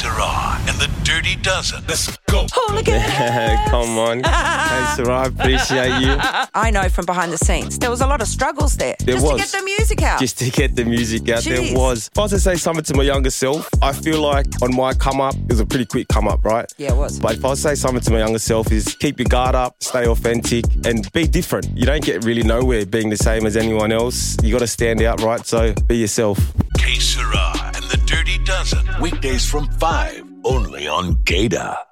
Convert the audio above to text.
Sarah and the Dirty Dozen. Let's go. Come on. Hey, Sarah, I appreciate you. I know from behind the scenes, there was a lot of struggles there. There just was. to get the music out. Just to get the music out, Jeez. there was. If I was to say something to my younger self, I feel like on my come up, it was a pretty quick come up, right? Yeah, it was. But if I was to say something to my younger self is keep your guard up, stay authentic and be different. You don't get really nowhere being the same as anyone else. You got to stand out, right? So be yourself. K Sarah and the Dirty Dozen. Weekdays from 5, only on Gator.